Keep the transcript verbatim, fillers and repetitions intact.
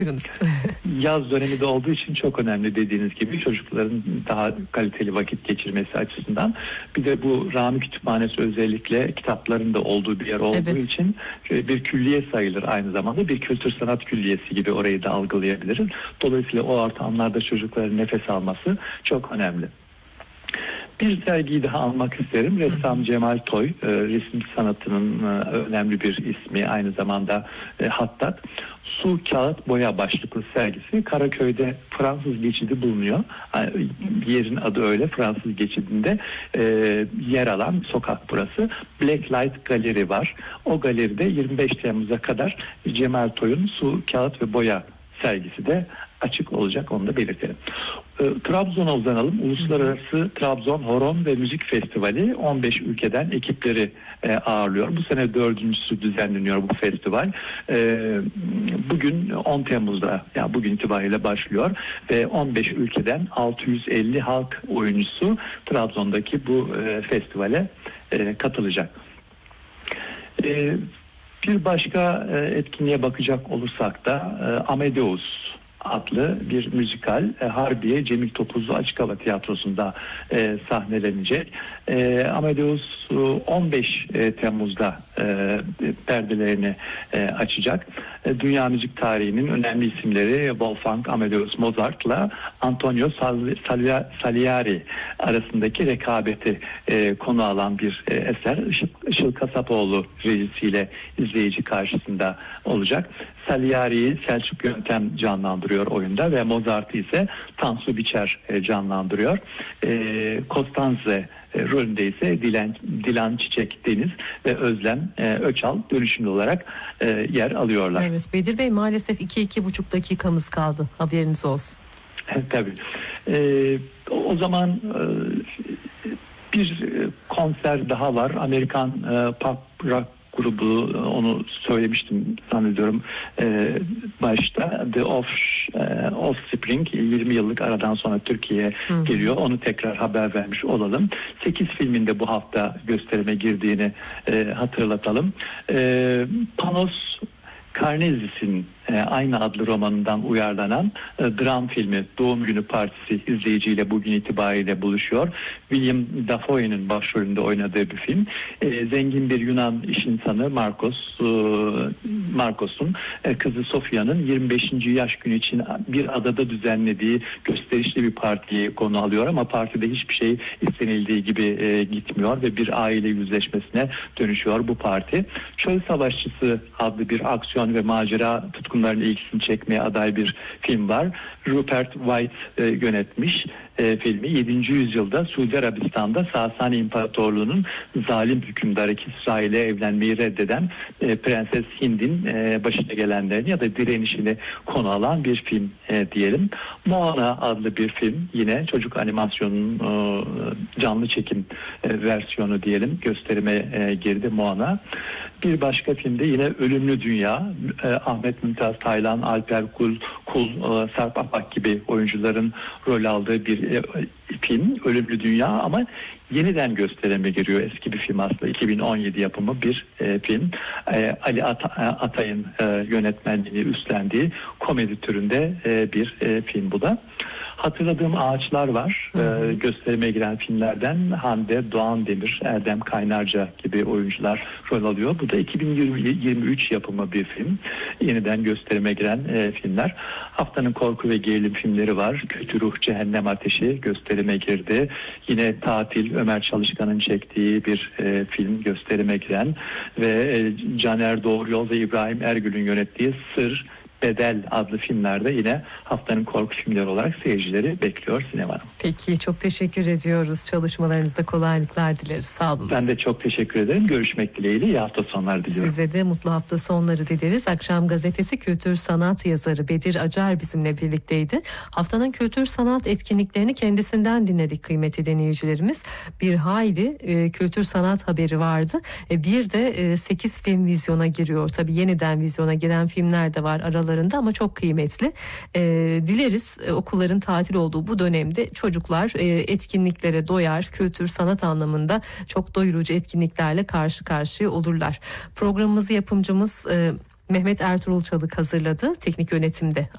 Buyurunuz. Yaz dönemi de olduğu için çok önemli dediğiniz gibi çocukların daha kaliteli vakit geçirmesi açısından. Bir de bu Rami Kütüphanesi özellikle kitapların da olduğu bir yer olduğu Evet. için bir külliye sayılır aynı zamanda. Bir kültür sanat külliyesi gibi orayı da algılayabiliriz. Dolayısıyla o ortamlarda çocukların nefes alması çok önemli. Bir sergiyi daha almak isterim. Ressam Cemal Toy, e, resim sanatının e, önemli bir ismi, aynı zamanda e, hattat. Su, Kağıt, Boya başlıklı sergisi Karaköy'de Fransız Geçidi bulunuyor. Yani yerin adı öyle, Fransız Geçidi'nde e, yer alan sokak burası. Blacklight Galeri var. O galeride yirmi beş Temmuz'a kadar Cemal Toy'un Su, Kağıt ve Boya sergisi de açık olacak, onu da belirtelim. E, Trabzon'a uzanalım. Uluslararası Trabzon Horon ve Müzik Festivali on beş ülkeden ekipleri e, ağırlıyor. Bu sene dördüncüsü düzenleniyor bu festival. E, bugün on Temmuz'da, yani bugün itibariyle başlıyor ve on beş ülkeden altı yüz elli halk oyuncusu Trabzon'daki bu e, festivale e, katılacak. E, bir başka e, etkinliğe bakacak olursak da e, Amadeus adlı bir müzikal e, Harbiye Cemil Topuzlu Açık Hava Tiyatrosu'nda e, sahnelenecek. E, Amadeus on beş Temmuz'da e, perdelerini e, açacak. E, dünya müzik tarihinin önemli isimleri Wolfgang Amadeus Mozart'la Antonio Salieri arasındaki rekabeti e, konu alan bir e, eser. Işıl, Işıl Kasapoğlu rejisiyle izleyici karşısında olacak. Salieri'yi Selçuk Yöntem canlandırıyor oyunda ve Mozart'ı ise Tansu Biçer e, canlandırıyor. E, Konstanze e, rolünde ise Dilan, Dilan Çiçek Deniz ve Özlem e, Öçal dönüşümlü olarak e, yer alıyorlar. Evet Bedir Bey, maalesef iki iki buçuk dakikamız kaldı. Haberiniz olsun. Tabii. E, o zaman e, bir konser daha var. Amerikan e, pop rock grubu, onu söylemiştim zannediyorum e, başta. The Off, e, Offspring yirmi yıllık aradan sonra Türkiye'ye Hı. geliyor. Onu tekrar haber vermiş olalım. sekiz filminde bu hafta gösterime girdiğini e, hatırlatalım. E, Panos Karnezis'in e, aynı adlı romanından uyarlanan e, dram filmi Doğum Günü Partisi izleyiciyle bugün itibariyle buluşuyor. William Dafoe'nin başrolünde oynadığı bir film. E, zengin bir Yunan iş insanı Marcos, e, Marcos'un e, kızı Sofia'nın yirmi beşinci yaş günü için bir adada düzenlediği gösterişli bir partiyi konu alıyor ama partide hiçbir şey istenildiği gibi e, gitmiyor ve bir aile yüzleşmesine dönüşüyor bu parti. Çöl Savaşçısı adlı bir aksiyon ve macera tutkunlarının ilgisini çekmeye aday bir film var. Rupert White e, yönetmiş e, filmi. yedinci yüzyılda Suudi Arabistan'da Sasani İmparatorluğu'nun zalim hükümdarı Kisra ile evlenmeyi reddeden e, Prenses Hind'in e, başına gelenlerini ya da direnişini konu alan bir film e, diyelim. Moana adlı bir film, yine çocuk animasyonunun e, canlı çekim e, versiyonu diyelim, gösterime e, girdi Moana. Bir başka filmde yine Ölümlü Dünya, e, Ahmet Mümtaz Taylan, Alper Kul, Kul e, Sarp Apak gibi oyuncuların rol aldığı bir e, film Ölümlü Dünya ama yeniden gösterime giriyor. Eski bir film aslında, iki bin on yedi yapımı bir e, film. E, Ali Ata, Atay'ın e, yönetmenliğini üstlendiği komedi türünde e, bir e, film bu da. Hatırladığım ağaçlar var. Ee, gösterime giren filmlerden Hande Doğan Demir, Erdem Kaynarca gibi oyuncular rol alıyor. Bu da iki bin yirmi üç yapımı bir film. Yeniden gösterime giren e, filmler. Haftanın korku ve gerilim filmleri var. Kötü Ruh, Cehennem Ateşi gösterime girdi. Yine Tatil, Ömer Çalışkan'ın çektiği bir e, film gösterime giren ve e, Caner Doğruyol ve İbrahim Ergül'ün yönettiği Sır, Bedel adlı filmlerde yine haftanın korku filmleri olarak seyircileri bekliyor sinema. Peki, çok teşekkür ediyoruz. Çalışmalarınızda kolaylıklar dileriz. Sağ olun. Ben de çok teşekkür ederim. Görüşmek dileğiyle. İyi hafta sonları diliyorum. Size de mutlu hafta sonları dileriz. Akşam Gazetesi kültür sanat yazarı Bedir Acar bizimle birlikteydi. Haftanın kültür sanat etkinliklerini kendisinden dinledik kıymetli dinleyicilerimiz. Bir hayli e, kültür sanat haberi vardı. E, bir de e, sekiz film vizyona giriyor. Tabii yeniden vizyona giren filmler de var aralarında ama çok kıymetli. E, dileriz e, okulların tatil olduğu bu dönemde çocuklar e, etkinliklere doyar, kültür sanat anlamında çok doyurucu etkinliklerle karşı karşıya olurlar. Programımızı yapımcımız e, Mehmet Ertuğrul Çalık hazırladı. Teknik yönetimde